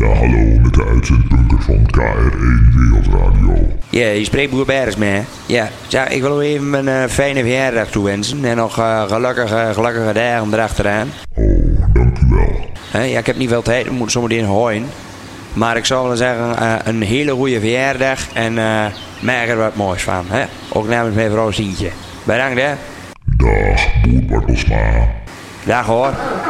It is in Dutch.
hallo met de uitzendbunkers van KR1 Wereldradio. Ja, je spreekt boer Bergsma. Ja, ik wil u even een fijne verjaardag toewensen. En nog gelukkige dagen erachteraan. Oh, dank u wel. Ja, ik heb niet veel tijd, we moeten zometeen hooien. Maar ik zou willen zeggen, een hele goede verjaardag. En maak er wat moois van. Hè? Ook namens mijn vrouw Sientje. Bedankt hè. Dag, boer Bartelsma. Dag hoor.